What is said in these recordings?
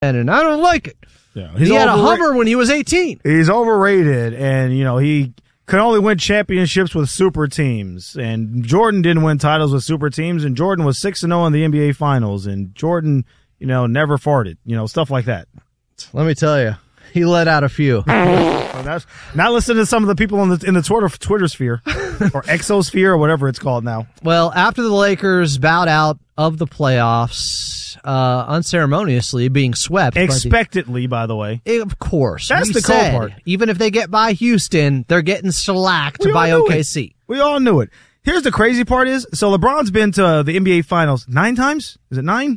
and I don't like it. Yeah, he had a Hummer when he was 18. He's overrated, and he could only win championships with super teams. And Jordan didn't win titles with super teams, and Jordan was 6-0 in the NBA Finals, and Jordan, never farted, stuff like that. Let me tell you, he let out a few. Not listen to some of the people in the Twitter sphere or exosphere or whatever it's called now. Well, after the Lakers bowed out of the playoffs, unceremoniously being swept. Expectedly, by the way. Of course. That's the cool part. Even if they get by Houston, they're getting shellacked by OKC. We all knew it. Here's the crazy part is, so LeBron's been to the NBA Finals 9 times? Is it 9?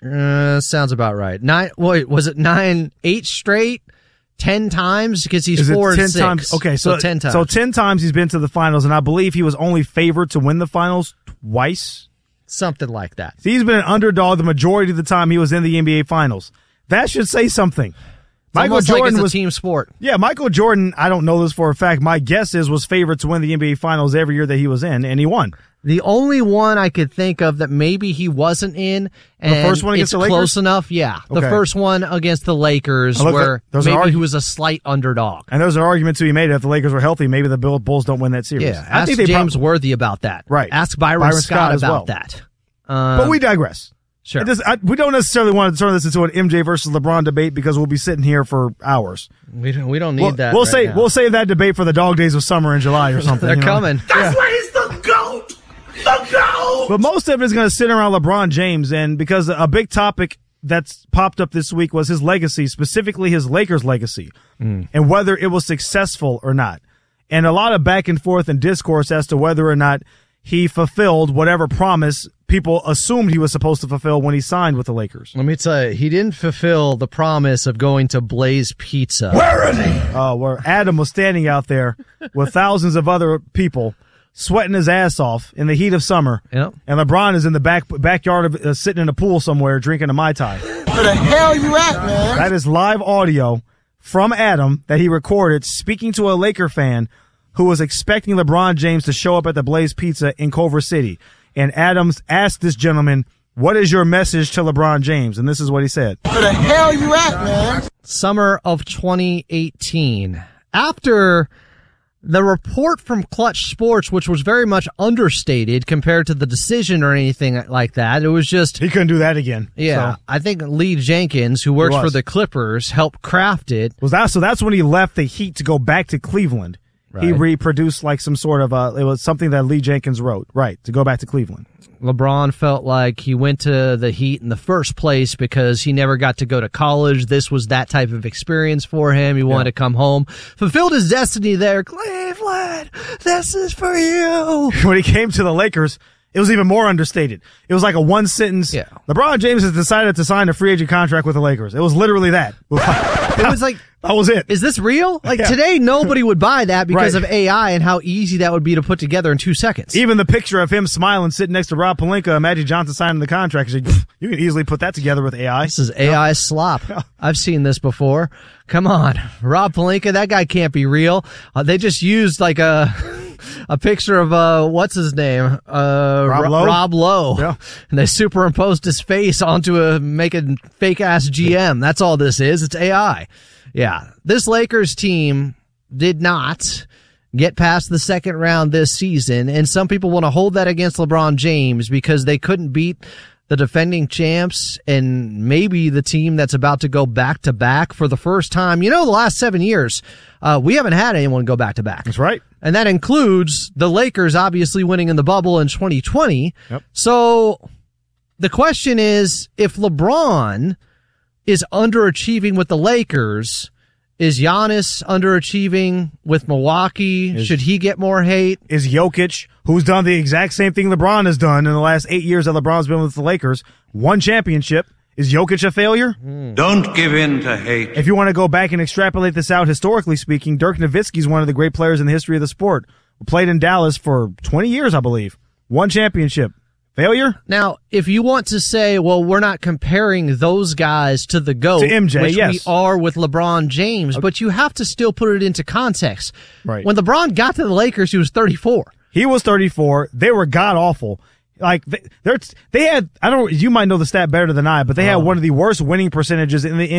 Sounds about right. 9. Wait, was it 9, 8 straight? 10 times? Because he's 4 and 6. Times? Okay, so 10 times. So 10 times he's been to the finals, and I believe he was only favored to win the finals twice. Something like that. So he's been an underdog the majority of the time he was in the NBA Finals. That should say something. Michael Jordan was a team sport. Yeah, Michael Jordan, I don't know this for a fact. My guess was favored to win the NBA Finals every year that he was in, and he won. The only one I could think of that maybe he wasn't in, and the first one against the Lakers? Close enough, yeah. Okay. The first one against the Lakers, where maybe he was a slight underdog. And there's an argument to be made if the Lakers were healthy, maybe the Bulls don't win that series. Yeah, ask James Worthy about that. Right. Ask Byron Scott about that. But we digress. Sure. We don't necessarily want to turn this into an MJ versus LeBron debate because we'll be sitting here for hours. We don't need that. We'll save that debate for the dog days of summer in July or something. They're coming. That's why he's the GOAT. The GOAT. But most of it is going to sit around LeBron James, and because a big topic that's popped up this week was his legacy, specifically his Lakers legacy, and whether it was successful or not. And a lot of back and forth and discourse as to whether or not he fulfilled whatever promise people assumed he was supposed to fulfill when he signed with the Lakers. Let me tell you, he didn't fulfill the promise of going to Blaze Pizza. Where is he? Where Adam was standing out there with thousands of other people sweating his ass off in the heat of summer. Yep. And LeBron is in the backyard of sitting in a pool somewhere drinking a Mai Tai. Where the hell you at, man? That is live audio from Adam that he recorded speaking to a Laker fan who was expecting LeBron James to show up at the Blaze Pizza in Culver City. And Adams asked this gentleman, "What is your message to LeBron James?" And this is what he said. Where the hell you at, man? Summer of 2018. After the report from Clutch Sports, which was very much understated compared to the decision or anything like that, it was just... He couldn't do that again. Yeah, so. I think Lee Jenkins, who works for the Clippers, helped craft it. So that's when he left the Heat to go back to Cleveland. Right. He reproduced like some sort of it was something that Lee Jenkins wrote, right, to go back to Cleveland. LeBron felt like he went to the Heat in the first place because he never got to go to college. This was that type of experience for him. He wanted to come home, fulfilled his destiny there. Cleveland, this is for you. When he came to the Lakers, it was even more understated. It was like a one sentence. Yeah. LeBron James has decided to sign a free agent contract with the Lakers. It was literally that. It was like, that was it. Is this real? Today, nobody would buy that because of AI and how easy that would be to put together in 2 seconds. Even the picture of him smiling, sitting next to Rob Pelinka, Magic Johnson signing the contract. You can easily put that together with AI. This is AI slop. I've seen this before. Come on. Rob Pelinka, that guy can't be real. They just used like a picture of, what's his name? Rob Lowe. Yeah. And they superimposed his face onto making fake ass GM. That's all this is. It's AI. Yeah. This Lakers team did not get past the second round this season. And some people want to hold that against LeBron James because they couldn't beat the defending champs and maybe the team that's about to go back to back for the first time. The last 7 years, we haven't had anyone go back to back. That's right. And that includes the Lakers obviously winning in the bubble in 2020. Yep. So the question is, if LeBron is underachieving with the Lakers, is Giannis underachieving with Milwaukee? Should he get more hate? Is Jokic, who's done the exact same thing LeBron has done in the last 8 years that LeBron's been with the Lakers, one championship, is Jokic a failure? Don't give in to hate. If you want to go back and extrapolate this out historically speaking, Dirk Nowitzki is one of the great players in the history of the sport. Played in Dallas for 20 years, I believe. One championship. Failure? Now, if you want to say, well, we're not comparing those guys to the GOAT, to MJ, which yes. we are with LeBron James, but you have to still put it into context. Right. When LeBron got to the Lakers, he was 34. He was 34. They were god-awful. Like, they had, you might know the stat better than I, but they had one of the worst winning percentages in the